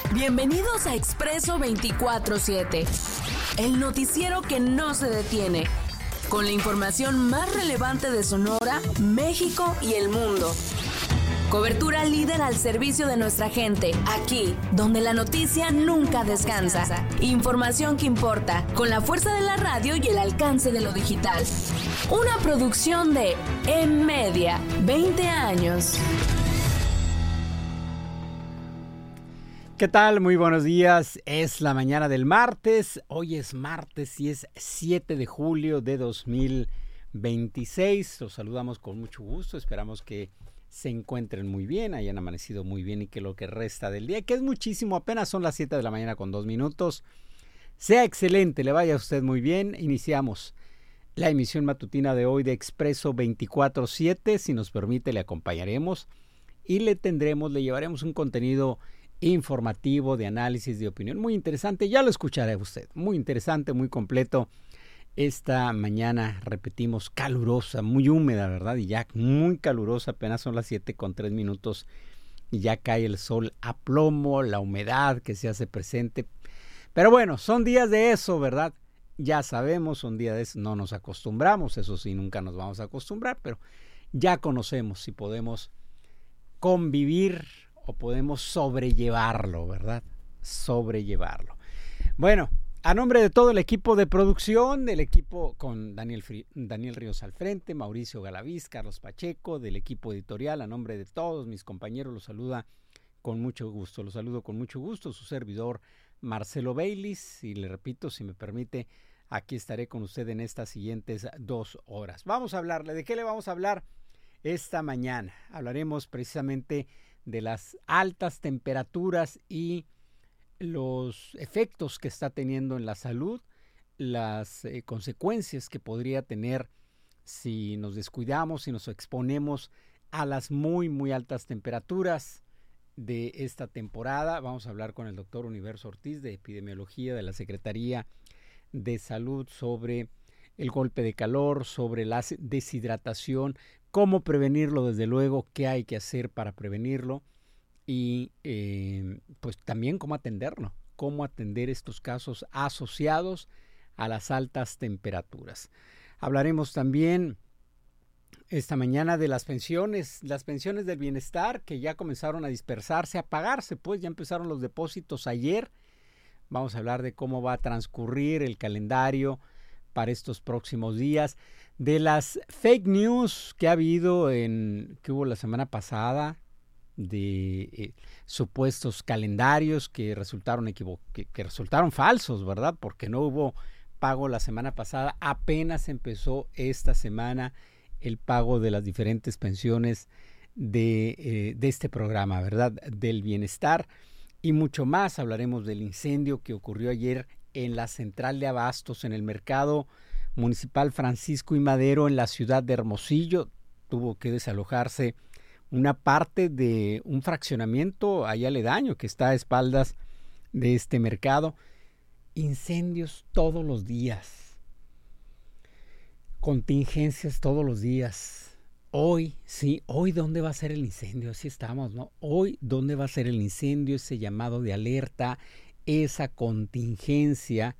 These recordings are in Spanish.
Bienvenidos a Expreso 24/7, el noticiero que no se detiene, con la información más relevante de Sonora, México y el mundo. Cobertura líder al servicio de nuestra gente, aquí, donde la noticia nunca descansa. Información que importa, con la fuerza de la radio y el alcance de lo digital. Una producción de M-Media, 20 años. ¿Qué tal? Muy buenos días. Es la mañana del martes. Hoy es martes y es 7 de julio de 2026. Los saludamos con mucho gusto. Esperamos que se encuentren muy bien, hayan amanecido muy bien y que lo que resta del día, que es muchísimo, apenas son las 7 de la mañana con 2 minutos, sea excelente, le vaya a usted muy bien. Iniciamos la emisión matutina de hoy de Expreso 24/7. Si nos permite, le acompañaremos y le llevaremos un contenido informativo, de análisis, de opinión, muy interesante. Ya lo escuchará usted, muy interesante, muy completo. Esta mañana, repetimos, calurosa, muy húmeda, ¿verdad? Y ya muy calurosa, apenas son las 7:03 y ya cae el sol a plomo, la humedad que se hace presente. Pero bueno, son días de eso, ¿verdad? Ya sabemos, son días de eso, no nos acostumbramos, eso sí, nunca nos vamos a acostumbrar, pero ya conocemos si podemos convivir o podemos sobrellevarlo, ¿verdad? Sobrellevarlo. Bueno, a nombre de todo el equipo de producción, del equipo con Daniel Ríos al frente, Mauricio Galaviz, Carlos Pacheco, del equipo editorial, a nombre de todos mis compañeros, los saludo con mucho gusto, su servidor Marcelo Baylis, y le repito, si me permite, aquí estaré con usted en estas siguientes 2 horas. Vamos a hablarle, ¿de qué le vamos a hablar esta mañana? Hablaremos precisamente de las altas temperaturas y los efectos que está teniendo en la salud, las consecuencias que podría tener si nos descuidamos, si nos exponemos a las muy, muy altas temperaturas de esta temporada. Vamos a hablar con el doctor Universo Ortiz de Epidemiología de la Secretaría de Salud sobre el golpe de calor, sobre la deshidratación, cómo prevenirlo, desde luego, qué hay que hacer para prevenirlo y pues también cómo atenderlo, cómo atender estos casos asociados a las altas temperaturas. Hablaremos también esta mañana de las pensiones del bienestar que ya comenzaron a dispersarse, a pagarse, pues ya empezaron los depósitos ayer. Vamos a hablar de cómo va a transcurrir el calendario para estos próximos días, de las fake news que hubo la semana pasada, de supuestos calendarios que resultaron falsos, ¿verdad? Porque no hubo pago la semana pasada, apenas empezó esta semana el pago de las diferentes pensiones de este programa, ¿verdad? Del bienestar y mucho más. Hablaremos del incendio que ocurrió ayer en la central de abastos en el mercado municipal Francisco y Madero en la ciudad de Hermosillo. Tuvo que desalojarse una parte de un fraccionamiento allá aledaño que está a espaldas de este mercado. Incendios todos los días, contingencias todos los días. Hoy ¿dónde va a ser el incendio? Así estamos, ¿no? Hoy, ¿dónde va a ser el incendio? Ese llamado de alerta, esa contingencia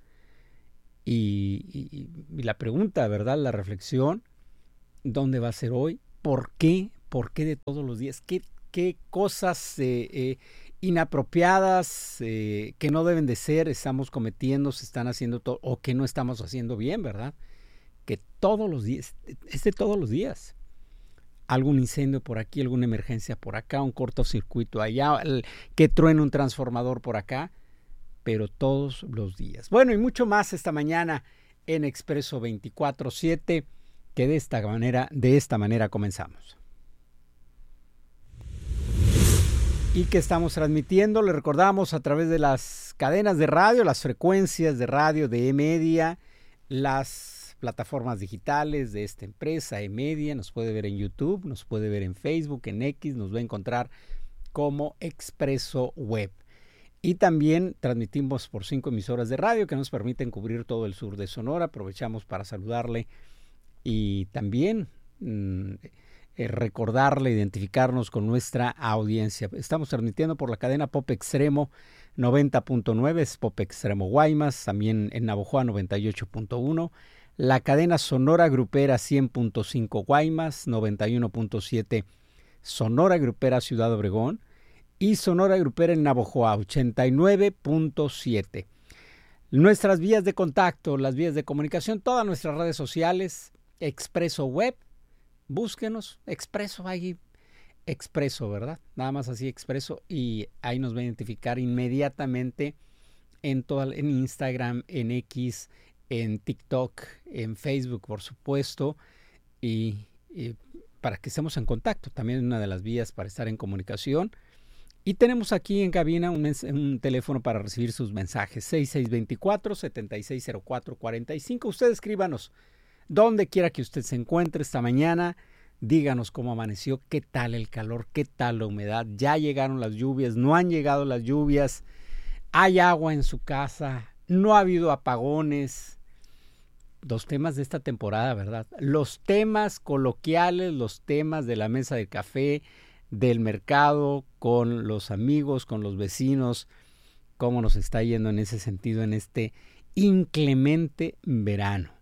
y la pregunta, ¿verdad? La reflexión, ¿dónde va a ser hoy? ¿Por qué? ¿Por qué de todos los días? ¿Qué cosas inapropiadas que no deben de ser estamos cometiendo, se están haciendo o que no estamos haciendo bien, ¿verdad? Que todos los días, es de todos los días. Algún incendio por aquí, alguna emergencia por acá, un cortocircuito allá, que truene un transformador por acá, pero todos los días. Bueno, y mucho más esta mañana en Expreso 24/7, que de esta manera comenzamos. Y que estamos transmitiendo, le recordamos, a través de las cadenas de radio, las frecuencias de radio de E-Media, las plataformas digitales de esta empresa, E-Media. Nos puede ver en YouTube, nos puede ver en Facebook, en X, nos va a encontrar como Expreso Web. Y también transmitimos por 5 emisoras de radio que nos permiten cubrir todo el sur de Sonora. Aprovechamos para saludarle y también recordarle, identificarnos con nuestra audiencia. Estamos transmitiendo por la cadena Pop Extremo 90.9, es Pop Extremo Guaymas, también en Navojoa 98.1, la cadena Sonora Grupera 100.5 Guaymas, 91.7 Sonora Grupera Ciudad Obregón y Sonora Grupera en Navojoa 89.7. Nuestras vías de contacto, las vías de comunicación, todas nuestras redes sociales, Expreso Web, búsquenos, Expreso, ahí, Expreso, ¿verdad? Nada más así, Expreso, y ahí nos va a identificar inmediatamente en Instagram, en X, en TikTok, en Facebook, por supuesto, y para que estemos en contacto, también una de las vías para estar en comunicación. Y tenemos aquí en cabina un teléfono para recibir sus mensajes, 6624-760445. Usted escríbanos donde quiera que usted se encuentre esta mañana. Díganos cómo amaneció, qué tal el calor, qué tal la humedad. Ya llegaron las lluvias, no han llegado las lluvias. Hay agua en su casa, no ha habido apagones. Los temas de esta temporada, ¿verdad? Los temas coloquiales, los temas de la mesa de café, del mercado, con los amigos, con los vecinos, cómo nos está yendo en ese sentido en este inclemente verano.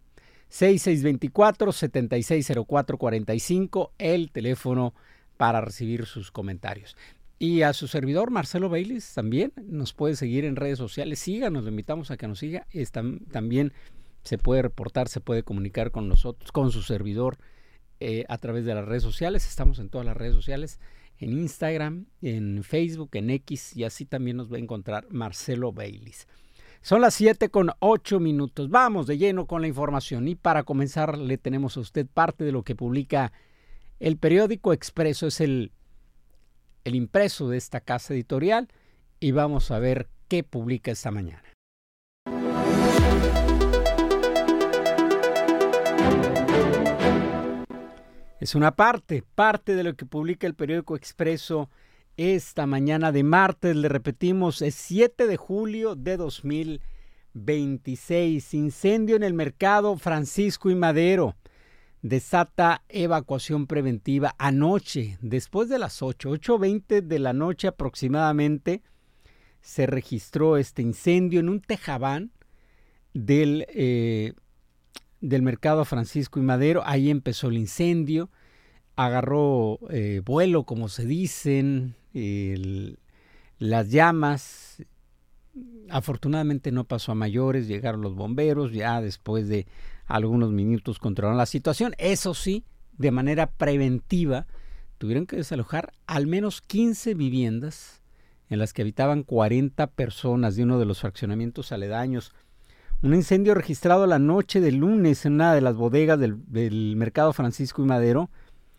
6624-760445, el teléfono para recibir sus comentarios. Y a su servidor, Marcelo Baylis, también nos puede seguir en redes sociales. Síganos, lo invitamos a que nos siga. También se puede reportar, se puede comunicar con nosotros, con su servidor, a través de las redes sociales. Estamos en todas las redes sociales, en Instagram, en Facebook, en X, y así también nos va a encontrar Marcelo Baylis. Son las 7:08. Vamos de lleno con la información, y para comenzar le tenemos a usted parte de lo que publica el periódico Expreso. Es el impreso de esta casa editorial, y vamos a ver qué publica esta mañana. Es una parte de lo que publica el periódico Expreso esta mañana de martes. Le repetimos, es 7 de julio de 2026. Incendio en el mercado Francisco y Madero. Desata evacuación preventiva anoche, después de las 8:20 de la noche aproximadamente, se registró este incendio en un tejabán del mercado Francisco y Madero. Ahí empezó el incendio, agarró vuelo, como se dicen, las llamas. Afortunadamente no pasó a mayores, llegaron los bomberos, ya después de algunos minutos controlaron la situación. Eso sí, de manera preventiva, tuvieron que desalojar al menos 15 viviendas en las que habitaban 40 personas de uno de los fraccionamientos aledaños. Un incendio registrado la noche del lunes en una de las bodegas del mercado Francisco y Madero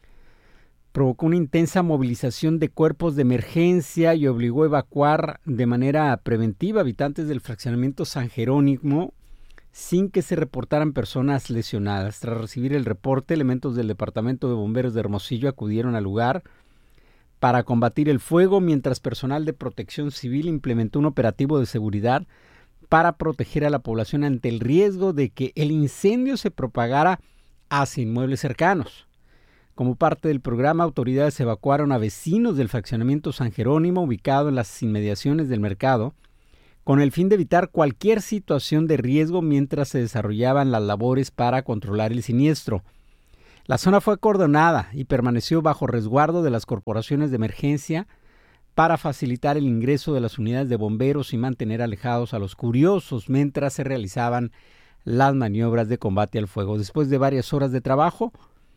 provocó una intensa movilización de cuerpos de emergencia y obligó a evacuar de manera preventiva habitantes del fraccionamiento San Jerónimo sin que se reportaran personas lesionadas. Tras recibir el reporte, elementos del Departamento de Bomberos de Hermosillo acudieron al lugar para combatir el fuego, mientras personal de Protección Civil implementó un operativo de seguridad para proteger a la población ante el riesgo de que el incendio se propagara hacia inmuebles cercanos. Como parte del programa, autoridades evacuaron a vecinos del fraccionamiento San Jerónimo, ubicado en las inmediaciones del mercado, con el fin de evitar cualquier situación de riesgo mientras se desarrollaban las labores para controlar el siniestro. La zona fue acordonada y permaneció bajo resguardo de las corporaciones de emergencia para facilitar el ingreso de las unidades de bomberos y mantener alejados a los curiosos mientras se realizaban las maniobras de combate al fuego. Después de varias horas de trabajo,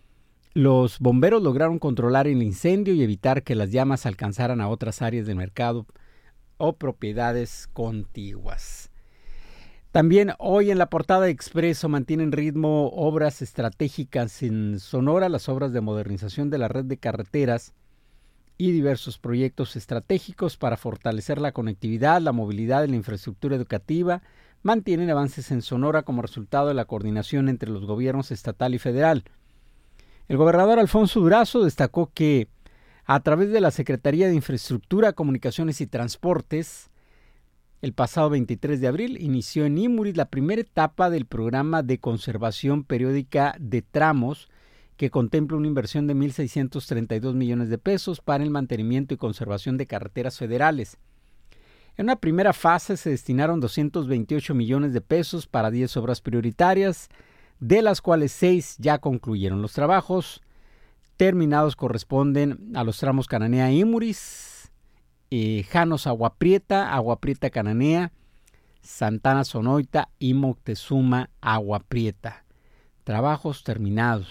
los bomberos lograron controlar el incendio y evitar que las llamas alcanzaran a otras áreas del mercado o propiedades contiguas. También hoy en la portada de Expreso mantienen ritmo obras estratégicas en Sonora, las obras de modernización de la red de carreteras y diversos proyectos estratégicos para fortalecer la conectividad, la movilidad y la infraestructura educativa mantienen avances en Sonora como resultado de la coordinación entre los gobiernos estatal y federal. El gobernador Alfonso Durazo destacó que a través de la Secretaría de Infraestructura, Comunicaciones y Transportes, el pasado 23 de abril inició en Imuris la primera etapa del programa de conservación periódica de tramos que contempla una inversión de 1,632 millones de pesos para el mantenimiento y conservación de carreteras federales. En una primera fase se destinaron 228 millones de pesos para 10 obras prioritarias, de las cuales 6 ya concluyeron. Los trabajos terminados corresponden a los tramos Cananea-Imuris, Janos-Agua Prieta Cananea, Santana-Sonoita y Moctezuma-Agua Prieta. Trabajos terminados.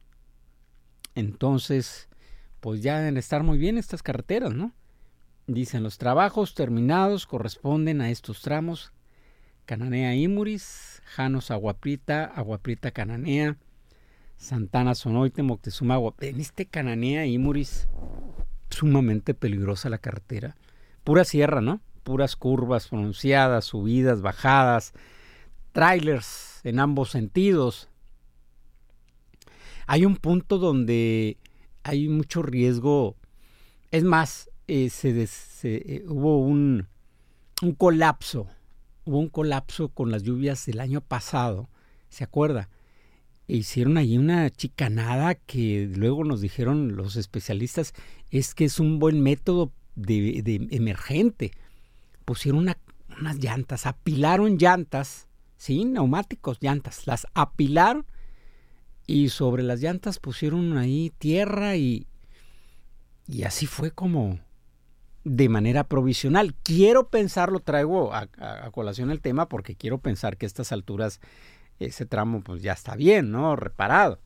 Entonces, pues ya deben estar muy bien estas carreteras, ¿no? Dicen, los trabajos terminados corresponden a estos tramos: Cananea-Imuris, Janos-Agua Prieta Cananea, Santana-Sonoita, Moctezuma-Agua. En este Cananea-Imuris, sumamente peligrosa la carretera. Pura sierra, ¿no? Puras curvas pronunciadas, subidas, bajadas, trailers en ambos sentidos. Hay un punto donde hay mucho riesgo. Es más, hubo un colapso. Hubo un colapso con las lluvias del año pasado. ¿Se acuerda? Hicieron allí una chicanada que luego nos dijeron los especialistas es que es un buen método de emergente. Pusieron unas llantas, apilaron llantas, ¿sí? Neumáticos, llantas, las apilaron y sobre las llantas pusieron ahí tierra y así fue como de manera provisional. Quiero pensar, lo traigo a colación el tema porque quiero pensar que a estas alturas ese tramo pues ya está bien, ¿no? Reparado.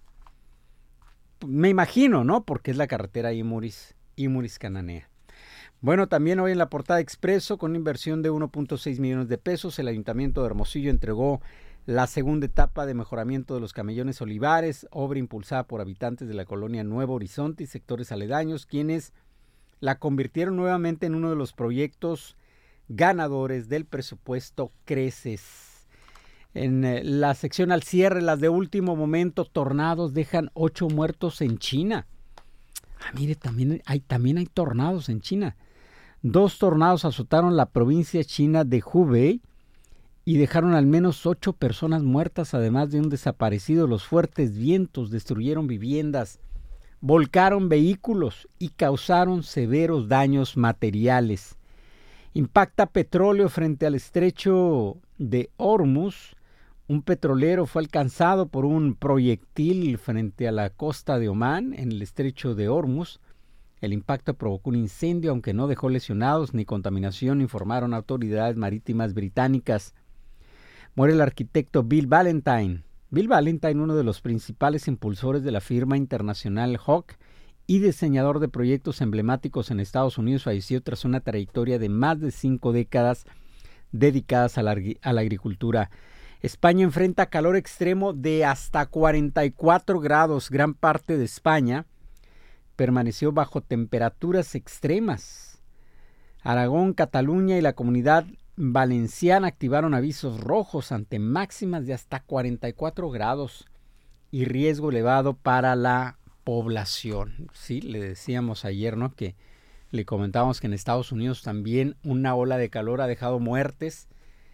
Me imagino, ¿no? Porque es la carretera Imuris-Cananea. Bueno, también hoy en la portada Expreso, con una inversión de 1.6 millones de pesos, el Ayuntamiento de Hermosillo entregó la segunda etapa de mejoramiento de los camellones olivares, obra impulsada por habitantes de la colonia Nuevo Horizonte y sectores aledaños, quienes la convirtieron nuevamente en uno de los proyectos ganadores del presupuesto Creces. En la sección al cierre, las de último momento, tornados dejan 8 muertos en China. Mire, también hay tornados en China. 2 tornados azotaron la provincia china de Hubei y dejaron al menos 8 personas muertas, además de un desaparecido. Los fuertes vientos destruyeron viviendas, volcaron vehículos y causaron severos daños materiales. Impacta petróleo frente al estrecho de Hormuz. Un petrolero fue alcanzado por un proyectil frente a la costa de Omán, en el estrecho de Hormuz. El impacto provocó un incendio, aunque no dejó lesionados ni contaminación, informaron autoridades marítimas británicas. Muere el arquitecto Bill Valentine. Bill Valentine, uno de los principales impulsores de la firma internacional Hawk y diseñador de proyectos emblemáticos en Estados Unidos, falleció tras una trayectoria de más de 5 décadas dedicadas a la agricultura. España enfrenta calor extremo de hasta 44 grados. Gran parte de España permaneció bajo temperaturas extremas. Aragón, Cataluña y la Comunidad Valenciana activaron avisos rojos ante máximas de hasta 44 grados y riesgo elevado para la población. Sí, le decíamos ayer, ¿no? Que le comentábamos que en Estados Unidos también una ola de calor ha dejado muertes.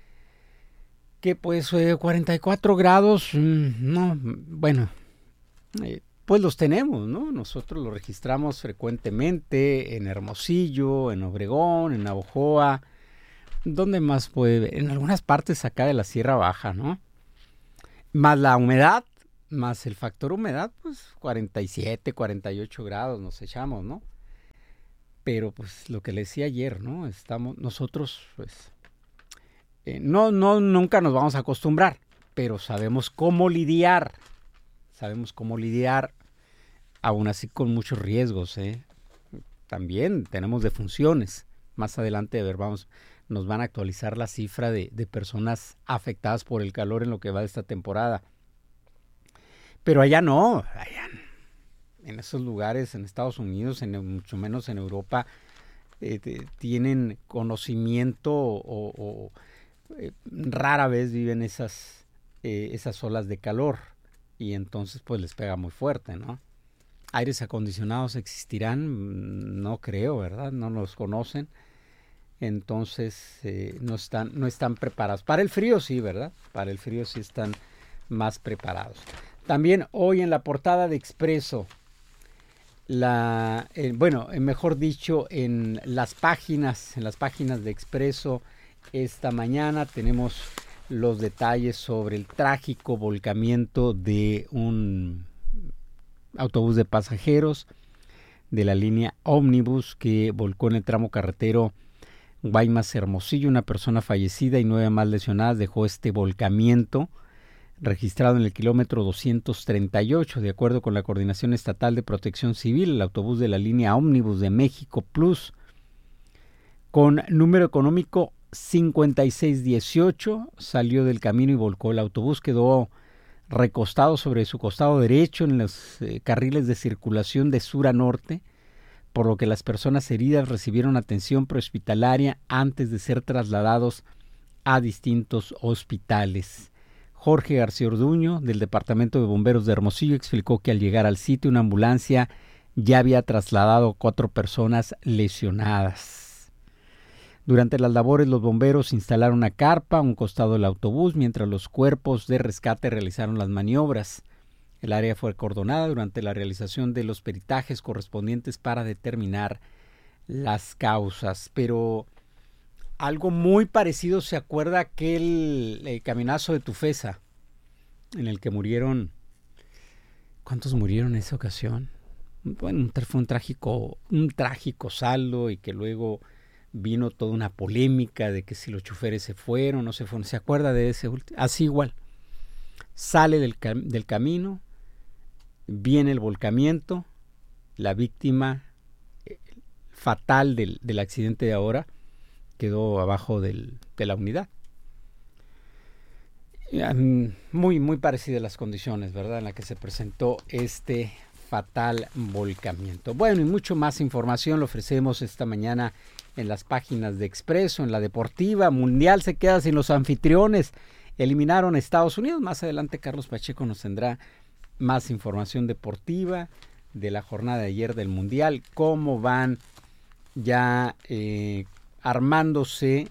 Que pues 44 grados, no, bueno, pues los tenemos, ¿no? Nosotros los registramos frecuentemente en Hermosillo, en Obregón, en Navojoa. ¿Dónde más puede? En algunas partes acá de la Sierra Baja, ¿no? Más la humedad, más el factor humedad, pues 47, 48 grados nos echamos, ¿no? Pero pues lo que le decía ayer, ¿no? Nosotros, pues, nunca nos vamos a acostumbrar, pero sabemos cómo lidiar. Aún así con muchos riesgos, También tenemos defunciones. Más adelante, nos van a actualizar la cifra de personas afectadas por el calor en lo que va de esta temporada. Pero allá no, en esos lugares, en Estados Unidos, mucho menos en Europa, tienen conocimiento o rara vez viven esas olas de calor y entonces pues les pega muy fuerte, ¿no? ¿Aires acondicionados existirán? No creo, ¿verdad? No los conocen. Entonces no están preparados. Para el frío sí, ¿verdad? Para el frío sí están más preparados. También hoy en la portada de Expreso, mejor dicho, en las páginas de Expreso, esta mañana tenemos los detalles sobre el trágico volcamiento de un autobús de pasajeros de la línea Ómnibus que volcó en el tramo carretero Guaymas-Hermosillo. Una persona fallecida y 9 más lesionadas dejó este volcamiento registrado en el kilómetro 238. De acuerdo con la Coordinación Estatal de Protección Civil, el autobús de la línea Ómnibus de México Plus, con número económico 5618, salió del camino y volcó. El autobús quedó recostado sobre su costado derecho en los carriles de circulación de sur a norte, por lo que las personas heridas recibieron atención prehospitalaria antes de ser trasladados a distintos hospitales. Jorge García Orduño, del Departamento de Bomberos de Hermosillo, explicó que al llegar al sitio una ambulancia ya había trasladado 4 personas lesionadas. Durante las labores, los bomberos instalaron una carpa a un costado del autobús mientras los cuerpos de rescate realizaron las maniobras. El área fue acordonada durante la realización de los peritajes correspondientes para determinar las causas. Pero algo muy parecido, ¿se acuerda aquel caminazo de Tufesa en el que murieron? ¿Cuántos murieron en esa ocasión? Bueno, fue un trágico saldo, y que luego vino toda una polémica de que si los choferes se fueron o no se fueron. ¿Se acuerda de ese último? Así igual. Sale del camino, viene el volcamiento, la víctima fatal del accidente de ahora quedó abajo de la unidad. Muy, muy parecidas las condiciones, ¿verdad?, en las que se presentó este fatal volcamiento. Bueno, y mucho más información lo ofrecemos esta mañana en las páginas de Expreso, en la deportiva. Mundial se queda sin los anfitriones. Eliminaron a Estados Unidos. Más adelante Carlos Pacheco nos tendrá más información deportiva de la jornada de ayer del Mundial. Cómo van ya armándose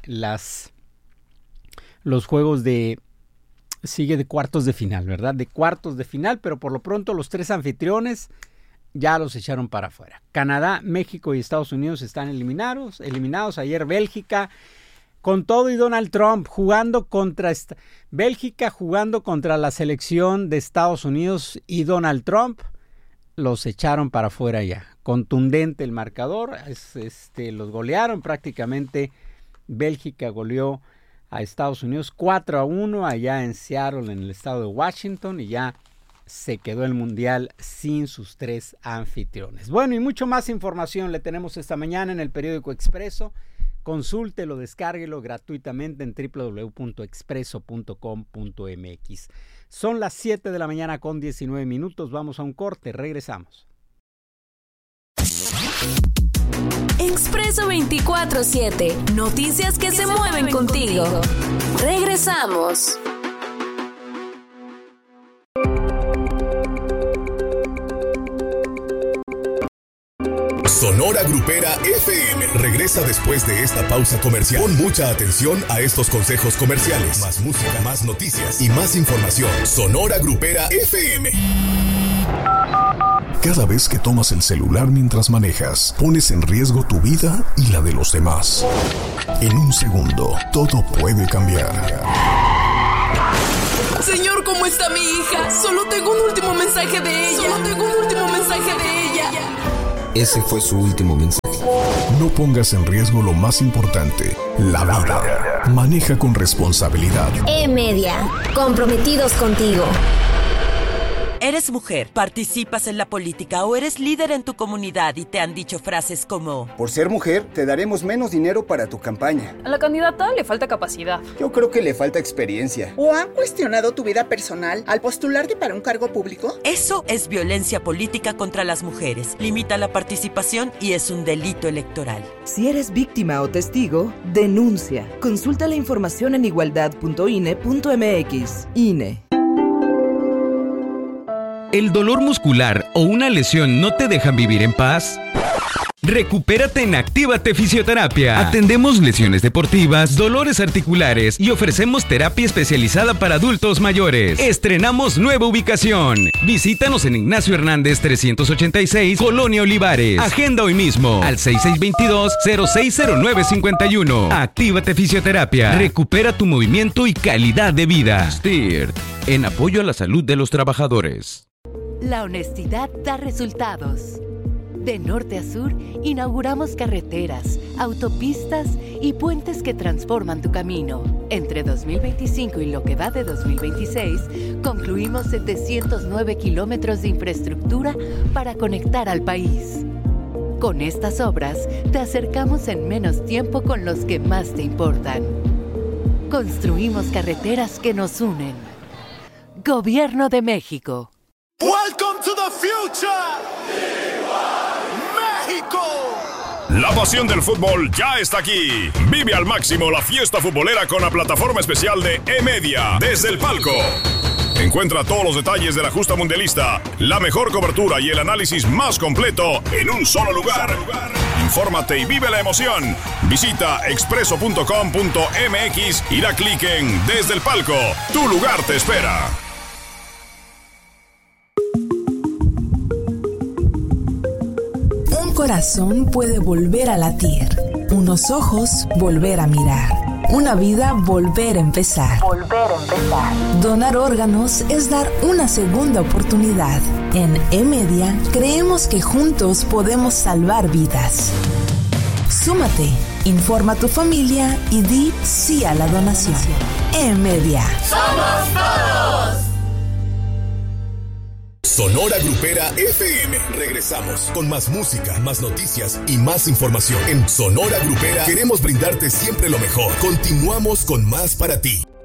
los juegos sigue de cuartos de final, ¿verdad? De cuartos de final, pero por lo pronto los 3 anfitriones ya los echaron para afuera. Canadá, México y Estados Unidos están eliminados. Ayer Bélgica, con todo y Donald Trump jugando contra Bélgica, jugando contra la selección de Estados Unidos, y Donald Trump los echaron para afuera ya. Contundente el marcador, los golearon prácticamente. Bélgica goleó a Estados Unidos 4-1 allá en Seattle, en el estado de Washington, y ya se quedó el Mundial sin sus 3 anfitriones. Bueno, y mucho más información le tenemos esta mañana en el periódico Expreso. Consúltelo, descárguelo gratuitamente en www.expreso.com.mx. Son las 7 de la mañana con 19 minutos. Vamos a un corte, regresamos. Expreso 24/7. Noticias que se mueven contigo. Regresamos. Sonora Grupera FM regresa después de esta pausa comercial. Pon mucha atención a estos consejos comerciales. Más música, más noticias y más información. Sonora Grupera FM. Cada vez que tomas el celular mientras manejas, pones en riesgo tu vida y la de los demás. En un segundo, todo puede cambiar. Señor, ¿cómo está mi hija? Solo tengo un último mensaje de ella. Ese fue su último mensaje. No pongas en riesgo lo más importante, la vida. Maneja con responsabilidad. E-Media, comprometidos contigo. Eres mujer, participas en la política o eres líder en tu comunidad y te han dicho frases como: por ser mujer, te daremos menos dinero para tu campaña. A la candidata le falta capacidad. Yo creo que le falta experiencia. ¿O han cuestionado tu vida personal al postularte para un cargo público? Eso es violencia política contra las mujeres. Limita la participación y es un delito electoral. Si eres víctima o testigo, denuncia. Consulta la información en igualdad.ine.mx. INE. ¿El dolor muscular o una lesión no te dejan vivir en paz? Recupérate en Actívate Fisioterapia. Atendemos lesiones deportivas, dolores articulares y ofrecemos terapia especializada para adultos mayores. Estrenamos nueva ubicación. Visítanos en Ignacio Hernández 386, Colonia Olivares. Agenda hoy mismo al 6622-060951. Actívate Fisioterapia. Recupera tu movimiento y calidad de vida. STIRT, en apoyo a la salud de los trabajadores. La honestidad da resultados. De norte a sur, inauguramos carreteras, autopistas y puentes que transforman tu camino. Entre 2025 y lo que va de 2026, concluimos 709 kilómetros de infraestructura para conectar al país. Con estas obras, te acercamos en menos tiempo con los que más te importan. Construimos carreteras que nos unen. Gobierno de México. Welcome to the future. México. La pasión del fútbol ya está aquí. Vive al máximo la fiesta futbolera con la plataforma especial de E-Media desde el palco. Encuentra todos los detalles de la justa mundialista, la mejor cobertura y el análisis más completo en un solo lugar. Infórmate y vive la emoción. Visita expreso.com.mx y da clic en Desde el Palco. Tu lugar te espera. Un corazón puede volver a latir, unos ojos volver a mirar, una vida volver a empezar. Donar órganos es dar una segunda oportunidad. En E-Media creemos que juntos podemos salvar vidas. Súmate, informa a tu familia y di sí a la donación. E-Media. ¡Somos todos! Sonora Grupera FM. Regresamos con más música, más noticias y más información. En Sonora Grupera queremos brindarte siempre lo mejor. Continuamos con más para ti.